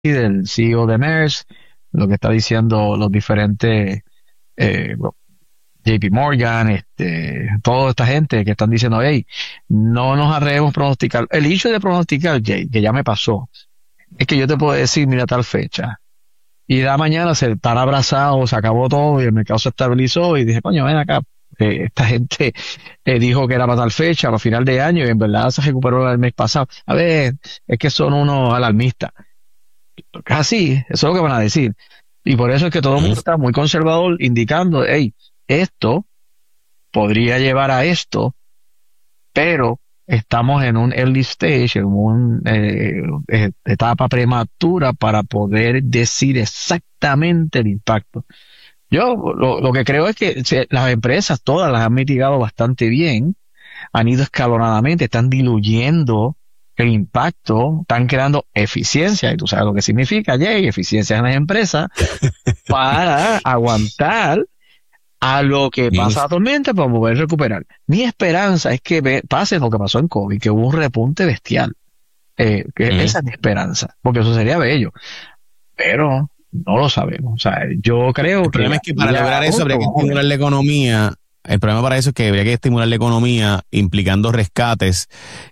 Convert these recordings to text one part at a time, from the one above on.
del CEO de Maersk, lo que está diciendo los diferentes bueno, JP Morgan, toda esta gente que están diciendo, hey, no nos atrevemos a pronosticar. El hecho de pronosticar, Jay, que ya me pasó, es que yo te puedo decir, mira tal fecha. Y la mañana se estará abrazado, se acabó todo y el mercado se estabilizó y dije, coño, ven acá. Esta gente dijo que era para tal fecha, a final de año, y en verdad se recuperó el mes pasado. A ver, es que son unos alarmistas. Así, eso es lo que van a decir. Y por eso es que todo el mundo está muy conservador, indicando, hey, esto podría llevar a esto, pero estamos en un early stage, en una etapa prematura para poder decir exactamente el impacto. Yo lo que creo es que las empresas todas las han mitigado bastante bien, han ido escalonadamente, están diluyendo el impacto, están creando eficiencia, y tú sabes lo que significa, Jay, eficiencia en las empresas, para aguantar a lo que pasa actualmente para poder recuperar. Mi esperanza es que pase lo que pasó en COVID, que hubo un repunte bestial. Esa es mi esperanza, porque eso sería bello. Pero no lo sabemos. O sea, yo creo que... El problema es que para lograr eso habría que estimular la economía. El problema para eso es que habría que estimular la economía implicando rescates,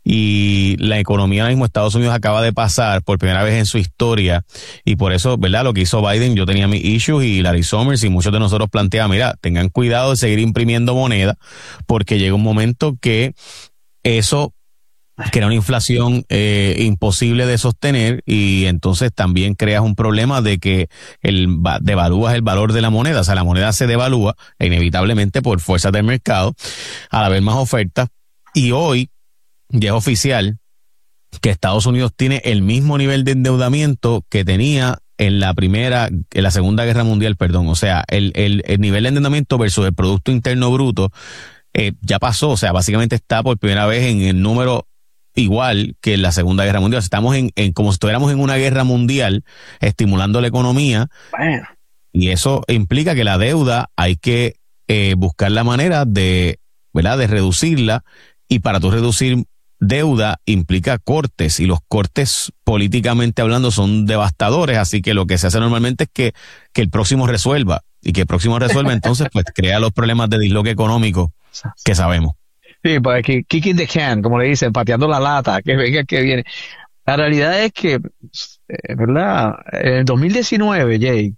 y la economía ahora mismo Estados Unidos acaba de pasar por primera vez en su historia, y por eso, ¿verdad? Lo que hizo Biden, yo tenía mis issues y Larry Summers y muchos de nosotros planteaban, mira, tengan cuidado de seguir imprimiendo moneda porque llega un momento que eso crea una inflación imposible de sostener, y entonces también creas un problema de que devalúas el valor de la moneda. O sea, la moneda se devalúa inevitablemente por fuerzas del mercado al haber más ofertas, y hoy ya es oficial que Estados Unidos tiene el mismo nivel de endeudamiento que tenía en la Segunda Guerra Mundial, perdón. O sea, el nivel de endeudamiento versus el Producto Interno Bruto ya pasó. O sea, básicamente está por primera vez en el número igual que en la Segunda Guerra Mundial. Estamos en como si estuviéramos en una guerra mundial, estimulando la economía. Bueno. Y eso implica que la deuda hay que buscar la manera de, ¿verdad?, de reducirla, y para tú reducir deuda implica cortes, y los cortes políticamente hablando son devastadores, así que lo que se hace normalmente es que el próximo resuelva, y que el próximo resuelva entonces pues crea los problemas de disloque económico que sabemos. Sí, pues kicking the can, como le dicen, pateando la lata, que venga, que viene. La realidad es que, ¿verdad? En el 2019, Jay,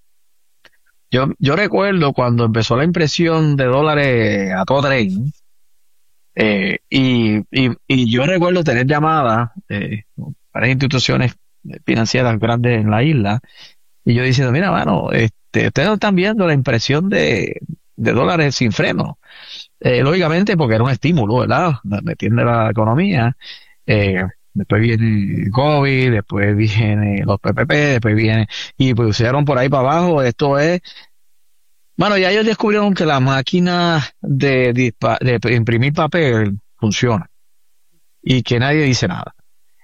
yo recuerdo cuando empezó la impresión de dólares a todo tren, y yo recuerdo tener llamadas para instituciones financieras grandes en la isla, y yo diciendo, mira, mano, ustedes no están viendo la impresión de dólares sin freno. Lógicamente porque era un estímulo, ¿verdad? Metiendo la economía. Después viene COVID, después viene los PPP, después viene, y pusieron por ahí para abajo, esto es, bueno, ya ellos descubrieron que la máquina de imprimir papel funciona, y que nadie dice nada.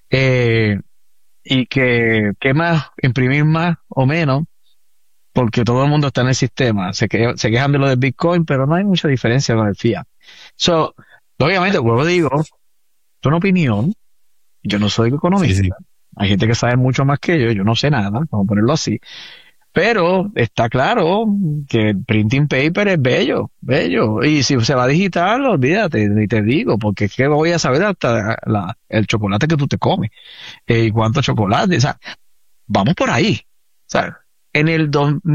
Y que, ¿qué más? Imprimir más o menos, porque todo el mundo está en el sistema. Se quejan de lo del Bitcoin, pero no hay mucha diferencia con el fiat. So, obviamente, como digo, es una opinión. Yo no soy economista. Sí, sí. Hay gente que sabe mucho más que yo no sé nada, vamos a ponerlo así. Pero está claro que el printing paper es bello, bello. Y si se va a digital, olvídate, ni te digo, porque es que voy a saber hasta el chocolate que tú te comes. Y cuánto chocolate, o sea, vamos por ahí. O sea, en el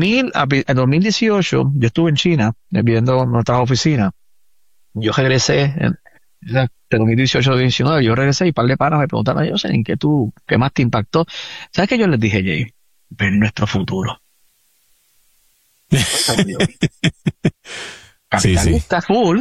2018, yo estuve en China viendo nuestras oficinas. Yo regresé de 2018-2019, yo regresé y un par de panas me preguntaron, yo sé, ¿qué más te impactó? ¿Sabes qué yo les dije, Jay? Ver nuestro futuro. Capitalista sí, sí. Full,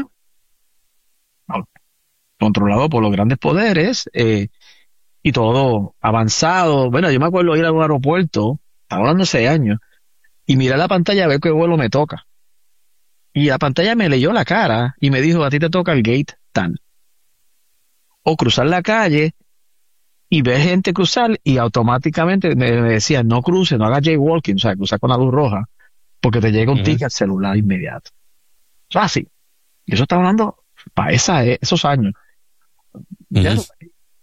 controlado por los grandes poderes, y todo avanzado. Bueno, yo me acuerdo ir a un aeropuerto, estaba hablando de 6 años, y mirar la pantalla a ver qué vuelo me toca. Y la pantalla me leyó la cara y me dijo, a ti te toca el gate tal. O cruzar la calle y ver gente cruzar, y automáticamente me decía, no cruce, no haga jaywalking, o sea, cruzar con la luz roja, porque te llega un ticket al celular inmediato. Eso es así. Y eso está hablando para esos años.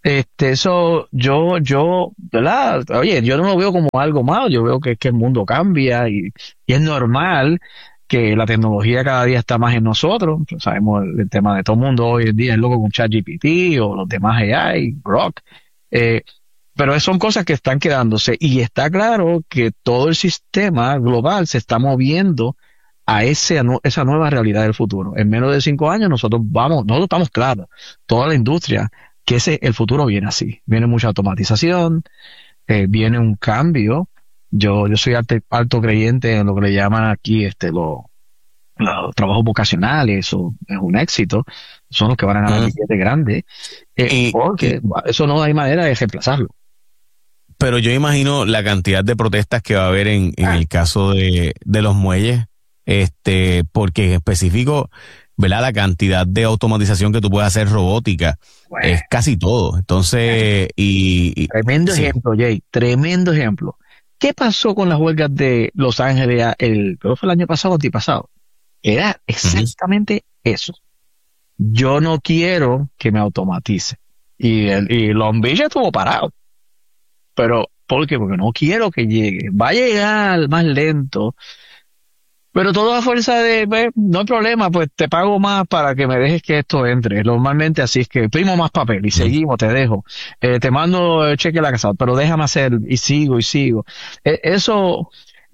Eso, ¿verdad? Oye, yo no lo veo como algo malo, yo veo que el mundo cambia y es normal que la tecnología cada día está más en nosotros. Pues sabemos el tema de todo el mundo hoy en día es loco con ChatGPT o los demás AI, Grok. Eh, pero son cosas que están quedándose y está claro que todo el sistema global se está moviendo a esa nueva realidad del futuro. En menos de 5 años nosotros estamos claros, toda la industria, que el futuro viene así. Viene mucha automatización, viene un cambio. Yo soy alto creyente en lo que le llaman aquí los trabajos vocacionales, eso es un éxito, son los que van a ganar billetes grandes, porque eso no hay manera de reemplazarlo. Pero yo imagino la cantidad de protestas que va a haber en el caso de los muelles, porque en específico, ¿verdad? La cantidad de automatización que tú puedes hacer robótica es casi todo. Entonces, tremendo ejemplo, Jay, tremendo ejemplo. ¿Qué pasó con las huelgas de Los Ángeles creo que fue el año pasado o antipasado? Era exactamente eso. Yo no quiero que me automatice. Y Long Beach estuvo parado. Pero, ¿por qué? Porque no quiero que llegue. Va a llegar más lento. Pero todo a fuerza no hay problema, pues te pago más para que me dejes que esto entre. Normalmente así es que primo más papel y seguimos, te dejo. Te mando el cheque a la casa, pero déjame hacer y sigo y sigo. Eso,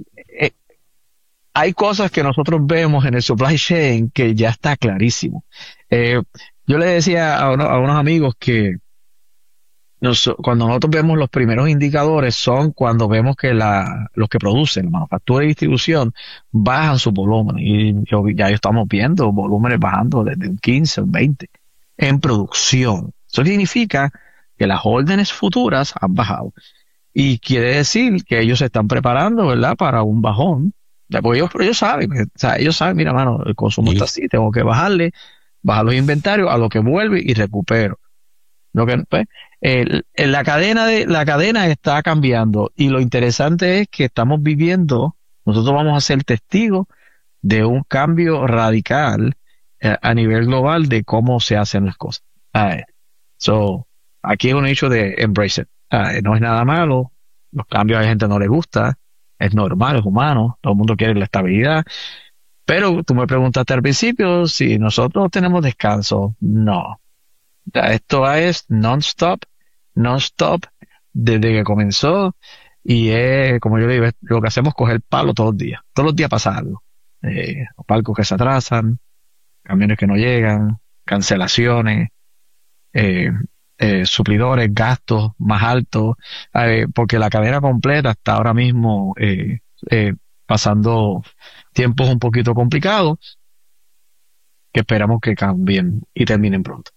hay cosas que nosotros vemos en el supply chain que ya está clarísimo. Yo le decía a unos amigos que cuando nosotros vemos los primeros indicadores son cuando vemos que los que producen, la manufactura y distribución, bajan su volumen. Y ya estamos viendo volúmenes bajando desde un 15, un 20 en producción. Eso significa que las órdenes futuras han bajado. Y quiere decir que ellos se están preparando, ¿verdad?, para un bajón. Porque ellos saben, mira, mano, el consumo está así, tengo que bajar los inventarios a lo que vuelve y recupero. Pues, la cadena está cambiando y lo interesante es que estamos nosotros vamos a ser testigos de un cambio radical a nivel global de cómo se hacen las cosas. Aquí es un hecho de embrace it. No es nada malo, los cambios a la gente no le gusta, es normal, es humano, todo el mundo quiere la estabilidad. Pero tú me preguntaste al principio si nosotros tenemos descanso. No. Esto es non-stop, desde que comenzó, y como yo le digo, lo que hacemos es coger palo todos los días pasa algo. Barcos que se atrasan, camiones que no llegan, cancelaciones, suplidores, gastos más altos, porque la cadena completa está ahora mismo pasando tiempos un poquito complicados, que esperamos que cambien y terminen pronto.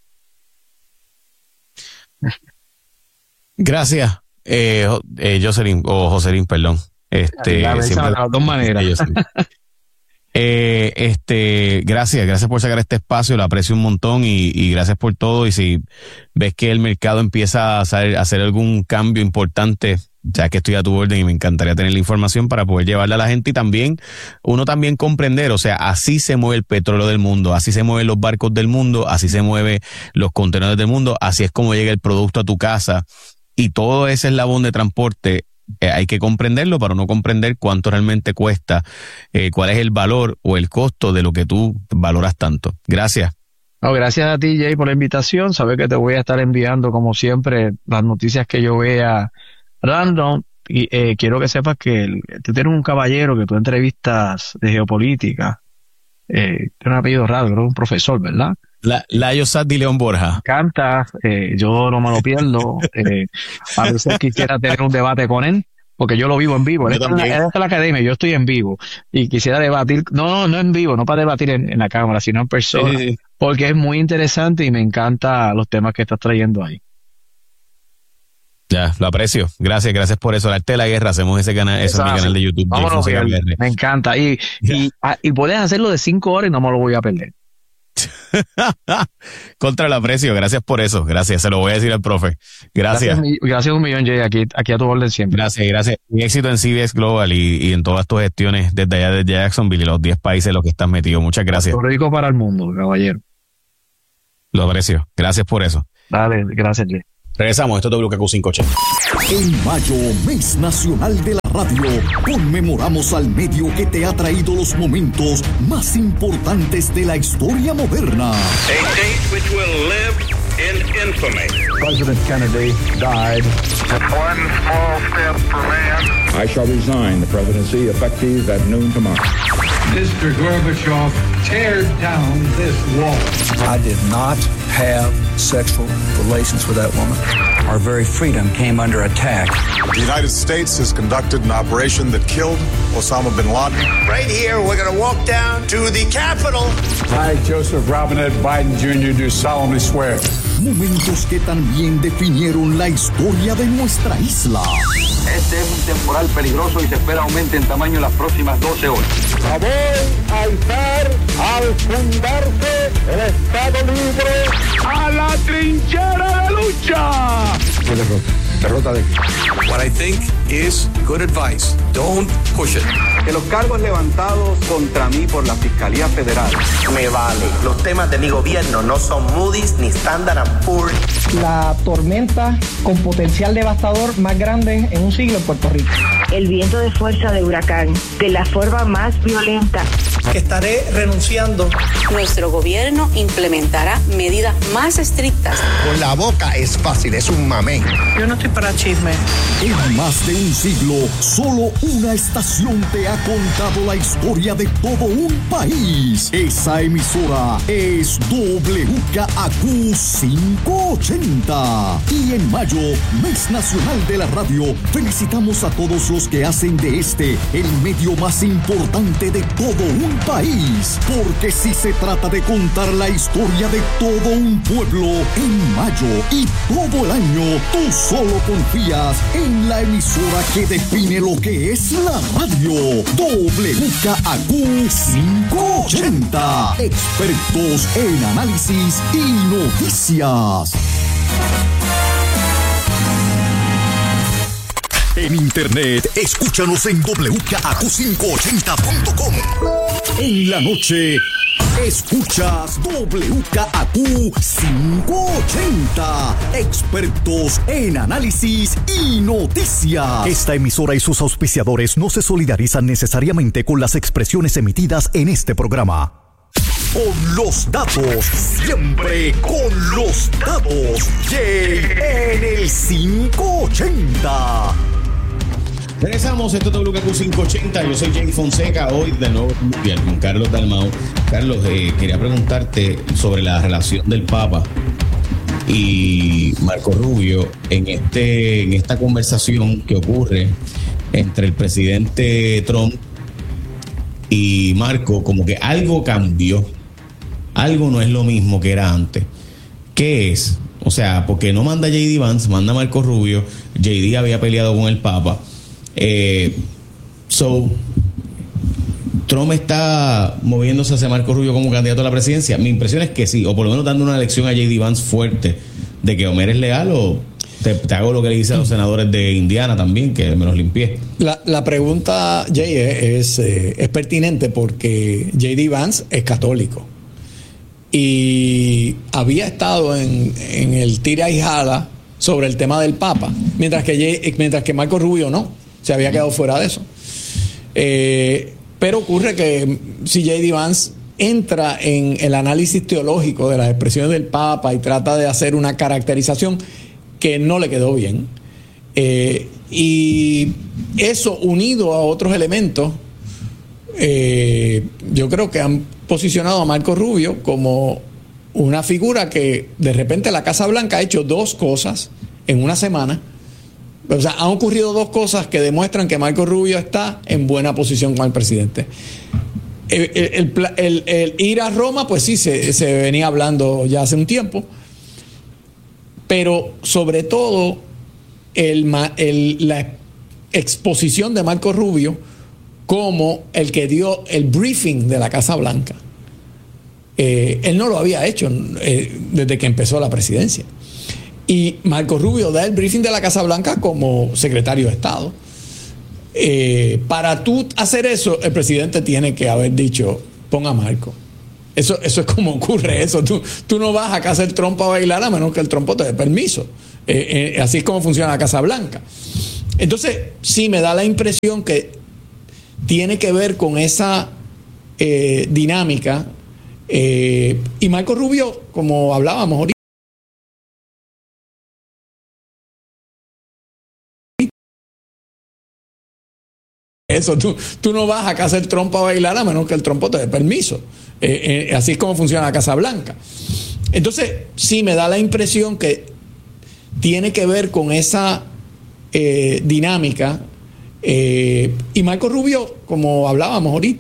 Gracias, Jocelyn, o Jocelyn, perdón. Siempre de las dos maneras. Gracias por sacar este espacio, lo aprecio un montón y gracias por todo. Y si ves que el mercado empieza a hacer algún cambio importante, ya que estoy a tu orden y me encantaría tener la información para poder llevarla a la gente y uno también comprender, o sea, así se mueve el petróleo del mundo, así se mueven los barcos del mundo, así se mueven los contenedores del mundo, así es como llega el producto a tu casa y todo ese eslabón de transporte. Hay que comprenderlo para no comprender cuánto realmente cuesta, cuál es el valor o el costo de lo que tú valoras tanto. Gracias. No, gracias a ti, Jay, por la invitación. Sabes que te voy a estar enviando, como siempre, las noticias que yo vea random. Y quiero que sepas que tú tienes un caballero que tú entrevistas de geopolítica. Tiene un apellido raro, creo que es un profesor, ¿verdad? Layo Saddi León Borja. Me encanta, yo no me lo pierdo. A veces quisiera tener un debate con él, porque yo lo vivo en vivo. Él está en la academia, yo estoy en vivo. Y quisiera debatir, no en vivo, no para debatir en la cámara, sino en persona. Sí. Porque es muy interesante y me encantan los temas que estás trayendo ahí. Ya, lo aprecio. Gracias por eso. El Arte de la Guerra, hacemos ese canal, eso es mi canal de YouTube. Vámonos, me encanta. Y puedes hacerlo de 5 horas y no me lo voy a perder. Contra el aprecio, gracias por eso. Gracias, se lo voy a decir al profe. Gracias. Gracias un millón, Jay, aquí a tu orden siempre. Gracias. Mi éxito en CBS Global y en todas tus gestiones desde allá, desde Jacksonville y los 10 países en los que estás metido. Muchas gracias. Puerto Rico para el mundo, caballero. Lo aprecio. Gracias por eso. Dale, gracias, Jay. Regresamos, esto es WKQ 580. En mayo, mes nacional de la radio, conmemoramos al medio que te ha traído los momentos más importantes de la historia moderna. A date which will live in infamy. President Kennedy died. One small step for man. I shall resign the presidency effective at noon tomorrow. Mr. Gorbachev, tear down this wall. I did not have sexual relations with that woman. Our very freedom came under attack. The United States has conducted an operation that killed Osama bin Laden. Right here, we're going to walk down to the Capitol. I, Joseph Robinette Biden Jr., do solemnly swear. Momentos que también definieron la historia de nuestra isla. Este es un temporal peligroso y se espera aumente en tamaño en las próximas 12 horas. Voy a alzar al fundarse el Estado Libre a la trinchera de lucha. Derrota de What I think is good advice. Don't push it. Que los cargos levantados contra mí por la Fiscalía Federal. Me vale. Los temas de mi gobierno no son Moody's ni Standard & Poor's. La tormenta con potencial devastador más grande en un siglo en Puerto Rico. El viento de fuerza de huracán, de la forma más violenta. Estaré renunciando. Nuestro gobierno implementará medidas más estrictas. Con la boca es fácil, es un mamey. Yo no estoy para chisme. En más de un siglo, solo una estación te ha contado la historia de todo un país. Esa emisora es WKAQ 580. Y en mayo, mes nacional de la radio, felicitamos a todos los que hacen de este el medio más importante de todo un país. Porque si se trata de contar la historia de todo un pueblo, en mayo y todo el año, tú solo confías en la emisora que define lo que es la radio. WKAQ 580. Expertos en análisis y noticias. En internet, escúchanos en WKAQ580.com. En la noche, escuchas WKAQ 580. Expertos en análisis y noticias. Esta emisora y sus auspiciadores no se solidarizan necesariamente con las expresiones emitidas en este programa. Con los datos, siempre con los datos. Jay en el 580. Regresamos, esto es WKQ 580, yo soy Jay Fonseca, hoy de nuevo con Carlos Dalmau. Carlos, quería preguntarte sobre la relación del Papa y Marco Rubio en esta conversación que ocurre entre el presidente Trump y Marco, como que algo cambió, algo no es lo mismo que era antes. ¿Qué es? O sea, porque no manda J.D. Vance, manda Marco Rubio. J.D. había peleado con el Papa. Trump está moviéndose hacia Marco Rubio como candidato a la presidencia. Mi impresión es que sí, o por lo menos dando una lección a J.D. Vance fuerte de que Homer es leal, o te hago lo que le dice a los senadores de Indiana también, que me los limpié. La pregunta, Jay, es pertinente porque J.D. Vance es católico y había estado en el tira y jala sobre el tema del Papa, mientras que Marco Rubio no, se había quedado fuera de eso. Pero ocurre que si J.D. Vance entra en el análisis teológico de las expresiones del Papa y trata de hacer una caracterización que no le quedó bien, y eso unido a otros elementos, yo creo que han posicionado a Marco Rubio como una figura que de repente la Casa Blanca ha hecho dos cosas en una semana. O sea, han ocurrido dos cosas que demuestran que Marco Rubio está en buena posición con el presidente. El ir a Roma, pues sí, se venía hablando ya hace un tiempo, pero sobre todo la exposición de Marco Rubio como el que dio el briefing de la Casa Blanca. Él no lo había hecho desde que empezó la presidencia. Y Marco Rubio da el briefing de la Casa Blanca como secretario de Estado. Para tú hacer eso, el presidente tiene que haber dicho, ponga a Marco. Eso es como ocurre eso. Tú no vas a casa del trompo a bailar a menos que el trompo te dé permiso. Así es como funciona la Casa Blanca. Entonces, sí me da la impresión que tiene que ver con esa dinámica. Y Marco Rubio, como hablábamos ahorita, eso, tú no vas a casa del trompo a bailar a menos que el trompo te dé permiso. Así es como funciona la Casa Blanca. Entonces, sí me da la impresión que tiene que ver con esa dinámica. Y Marco Rubio, como hablábamos ahorita,